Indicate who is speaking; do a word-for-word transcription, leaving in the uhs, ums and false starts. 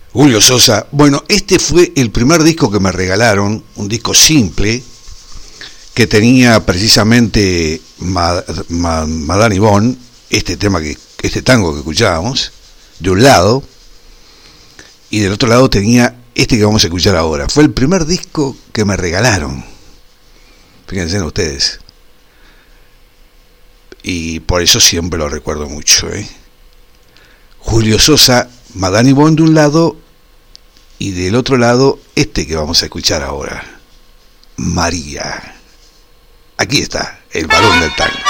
Speaker 1: Julio Sosa. Bueno, este fue el primer disco que me regalaron, un disco simple, que tenía precisamente Madame Yvonne, este tema que, este tango que escuchábamos, de un lado, y del otro lado tenía este que vamos a escuchar ahora. Fue el primer disco que me regalaron. Fíjense en ustedes. Y por eso siempre lo recuerdo mucho, ¿eh? Julio Sosa, Madame Yvonne de un lado, y del otro lado este que vamos a escuchar ahora, María. Aquí está, el varón del tango.